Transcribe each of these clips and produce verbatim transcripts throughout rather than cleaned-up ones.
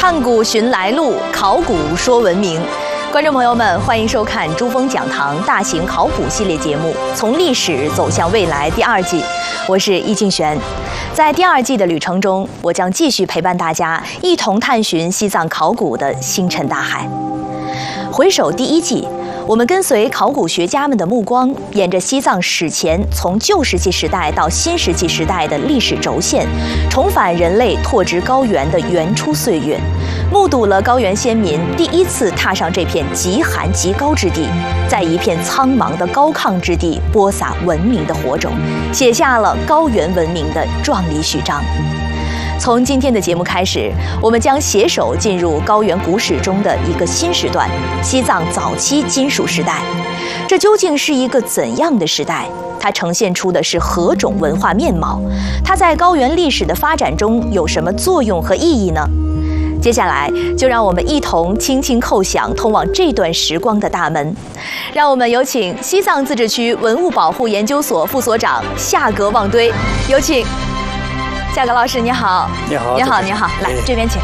探古寻来路，考古说文明。观众朋友们，欢迎收看珠峰讲堂大型考古系列节目《从历史走向未来》第二季，我是易静璇。在第二季的旅程中，我将继续陪伴大家，一同探寻西藏考古的星辰大海。回首第一季，我们跟随考古学家们的目光，沿着西藏史前从旧石器时代到新石器时代的历史轴线，重返人类拓殖高原的原初岁月，目睹了高原先民第一次踏上这片极寒极高之地，在一片苍茫的高亢之地播撒文明的火种，写下了高原文明的壮丽序章。从今天的节目开始，我们将携手进入高原古史中的一个新时段——西藏早期金属时代。这究竟是一个怎样的时代？它呈现出的是何种文化面貌？它在高原历史的发展中有什么作用和意义呢？接下来，就让我们一同轻轻叩响通往这段时光的大门。让我们有请西藏自治区文物保护研究所副所长夏格旺堆，有请。夏格老师，你好。 你好， 你好，你好，来这边请。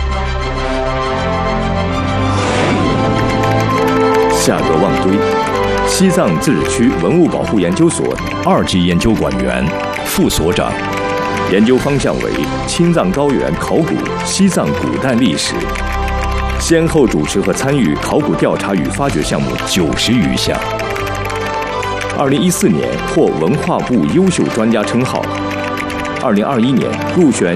夏格旺堆，西藏自治区文物保护研究所二级研究管员、副所长，研究方向为青藏高原考古、西藏古代历史，先后主持和参与考古调查与发掘项目九十余项。二零一四年获文化部优秀专家称号。二零二一年入选